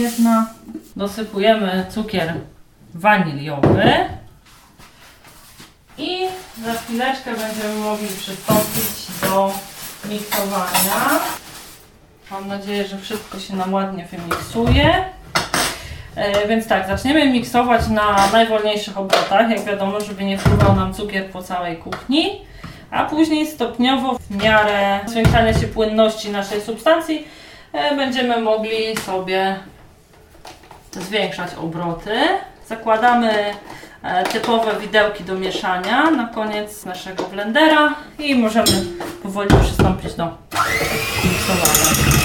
Dosypujemy cukier waniliowy i za chwileczkę będziemy mogli przystąpić do miksowania. Mam nadzieję, że wszystko się nam ładnie wymiksuje. Więc tak, zaczniemy miksować na najwolniejszych obrotach, jak wiadomo, żeby nie fruwał nam cukier po całej kuchni, a później stopniowo w miarę zwiększania się płynności naszej substancji będziemy mogli sobie zwiększać obroty. Zakładamy typowe widełki do mieszania na koniec naszego blendera i możemy powoli przystąpić do miksowania.